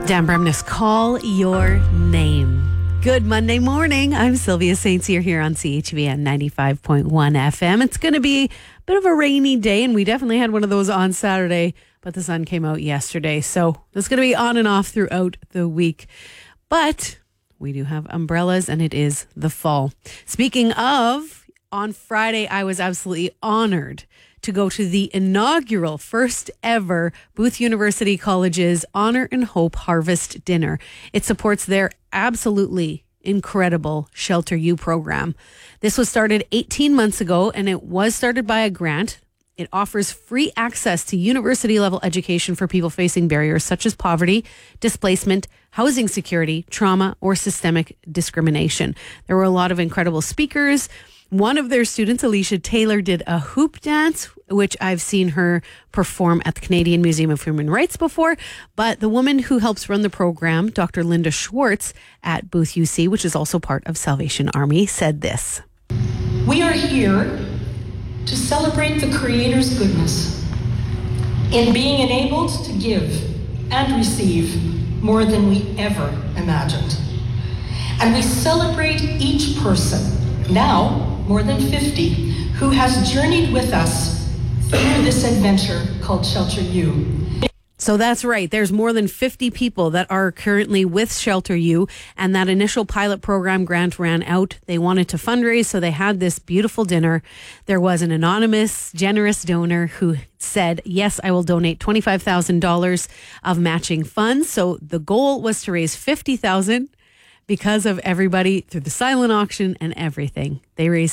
Dan Bremnes, Call Your Name. Good Monday morning. I'm Sylvia St. Cyr here on CHVN 95.1 FM. It's going to be a bit of a rainy day, and we definitely had one of those on Saturday, but the sun came out yesterday. So it's going to be on and off throughout the week. But we do have umbrellas, and it is the fall. Speaking of, on Friday, I was absolutely honored to go to the inaugural first ever Booth University College's Honor and Hope Harvest Dinner. It supports their absolutely incredible Shelter U program. This was started 18 months ago, and it was started by a grant. It offers free access to university-level education for people facing barriers such as poverty, displacement, housing security, trauma, or systemic discrimination. There were a lot of incredible speakers. One of their students, Alicia Taylor, did a hoop dance, which I've seen her perform at the Canadian Museum of Human Rights before. But the woman who helps run the program, Dr. Linda Schwartz at Booth UC, which is also part of Salvation Army, said this. We are here to celebrate the Creator's goodness in being enabled to give and receive more than we ever imagined. And we celebrate each person, now more than 50, who has journeyed with us through this adventure called Shelter U. So that's right. There's more than 50 people that are currently with Shelter U, and that initial pilot program grant ran out. They wanted to fundraise, so they had this beautiful dinner. There was an anonymous, generous donor who said, yes, I will donate $25,000 of matching funds. So the goal was to raise $50,000. Because of everybody through the silent auction and everything, they raised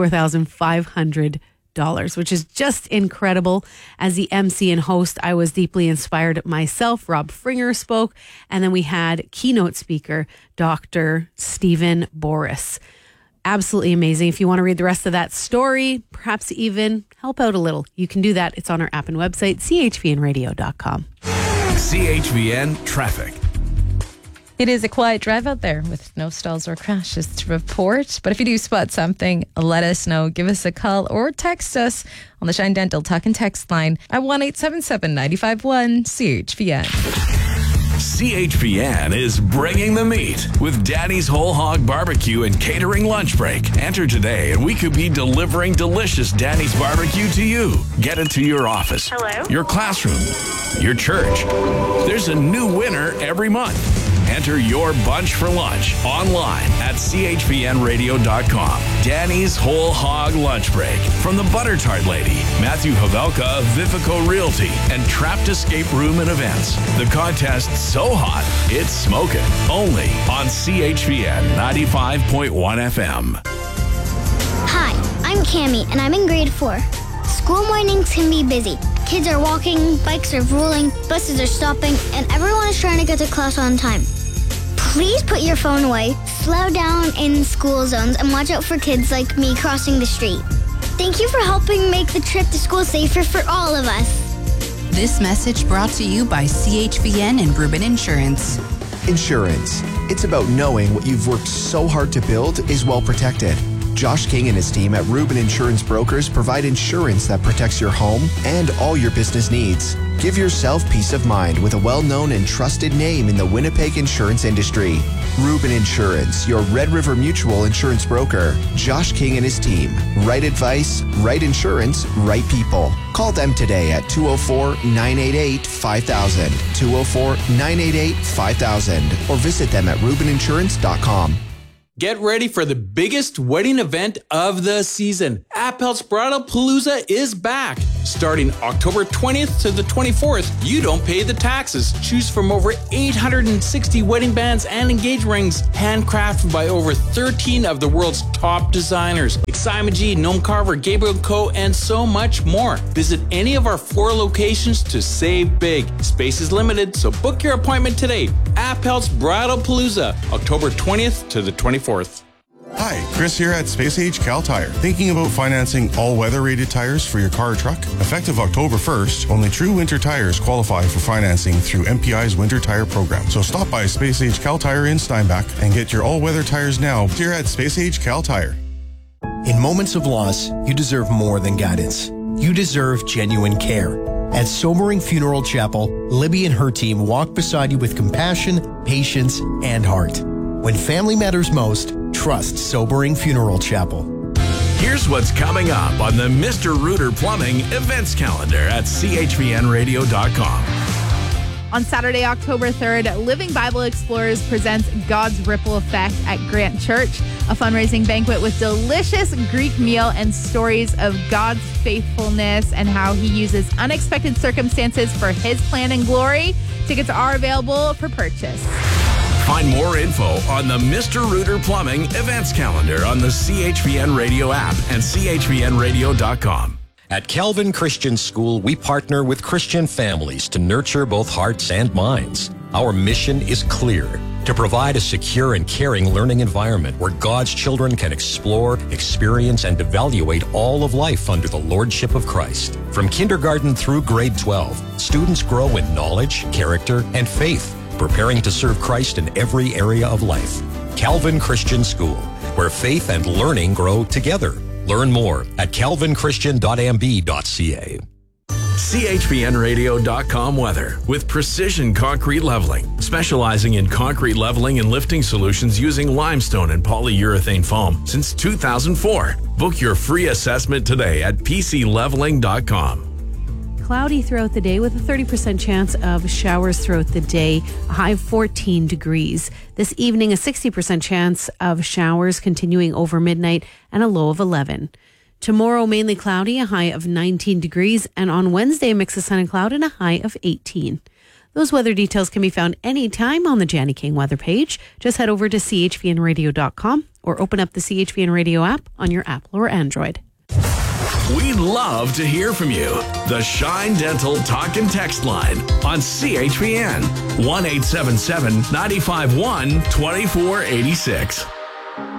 $64,500, which is just incredible. As the MC and host, I was deeply inspired myself. Rob Fringer spoke, and then we had keynote speaker, Dr. Stephen Boris. Absolutely amazing. If you want to read the rest of that story, perhaps even help out a little, you can do that. It's on our app and website, chvnradio.com. CHVN Traffic. It is a quiet drive out there with no stalls or crashes to report. But if you do spot something, let us know. Give us a call or text us on the Shine Dental Talk and Text line at 1-877-951-CHVN. CHVN is bringing the meat with Danny's Whole Hog Barbecue and Catering Lunch Break. Enter today and we could be delivering delicious Danny's Barbecue to you. Get it to your office, hello, your classroom, your church. There's a new winner every month. Enter your bunch for lunch online at chvnradio.com. Danny's Whole Hog Lunch Break from the Butter Tart Lady, Matthew Havelka of Vivico Realty, and Trapped Escape Room and Events. The contest so hot, it's smoking. Only on CHVN 95.1 FM. Hi, I'm Cammie, and I'm in grade 4. School mornings can be busy. Kids are walking, bikes are rolling, buses are stopping, and everyone is trying to get to class on time. Please put your phone away, slow down in school zones, and watch out for kids like me crossing the street. Thank you for helping make the trip to school safer for all of us. This message brought to you by CHVN and Rubin Insurance. Insurance. It's about knowing what you've worked so hard to build is well protected. Josh King and his team at Rubin Insurance Brokers provide insurance that protects your home and all your business needs. Give yourself peace of mind with a well-known and trusted name in the Winnipeg insurance industry. Rubin Insurance, your Red River Mutual insurance broker. Josh King and his team. Right advice, right insurance, right people. Call them today at 204-988-5000, 204-988-5000, or visit them at rubininsurance.com. Get ready for the biggest wedding event of the season. Appel's Bridal Palooza is back. Starting October 20th to the 24th, you don't pay the taxes. Choose from over 860 wedding bands and engagement rings, handcrafted by over 13 of the world's top designers. Simon G, Noam Carver, Gabriel Co., and so much more. Visit any of our 4 locations to save big. Space is limited, so book your appointment today. Appel's Bridal Palooza, October 20th to the 24th. Hi, Chris here at Space Age Cal Tire. Thinking about financing all-weather rated tires for your car or truck? Effective October 1st, only true winter tires qualify for financing through MPI's Winter Tire Program. So stop by Space Age Cal Tire in Steinbach and get your all-weather tires now here at Space Age Cal Tire. In moments of loss, you deserve more than guidance. You deserve genuine care. At Sobering Funeral Chapel, Libby and her team walk beside you with compassion, patience, and heart. When family matters most, trust Sobering Funeral Chapel. Here's what's coming up on the Mr. Rooter Plumbing events calendar at chvnradio.com. On Saturday, October 3rd, Living Bible Explorers presents God's Ripple Effect at Grant Church, a fundraising banquet with delicious Greek meal and stories of God's faithfulness and how he uses unexpected circumstances for his plan and glory. Tickets are available for purchase. Find more info on the Mr. Rooter Plumbing events calendar on the CHVN Radio app and chvnradio.com. At Calvin Christian School, we partner with Christian families to nurture both hearts and minds. Our mission is clear: to provide a secure and caring learning environment where God's children can explore, experience, and evaluate all of life under the Lordship of Christ. From kindergarten through grade 12, students grow in knowledge, character, and faith, preparing to serve Christ in every area of life. Calvin Christian School, where faith and learning grow together. Learn more at calvinchristian.mb.ca. CHVNradio.com weather with Precision Concrete Leveling, specializing in concrete leveling and lifting solutions using limestone and polyurethane foam since 2004. Book your free assessment today at pcleveling.com. Cloudy throughout the day with a 30% chance of showers throughout the day, a high of 14 degrees. This evening, a 60% chance of showers continuing over midnight and a low of 11. Tomorrow, mainly cloudy, a high of 19 degrees. And on Wednesday, a mix of sun and cloud and a high of 18. Those weather details can be found anytime on the Janny King weather page. Just head over to chvnradio.com or open up the CHVN Radio app on your Apple or Android. We'd love to hear from you. The Shine Dental Talk and Text line on CHVN 1-877-951-2486.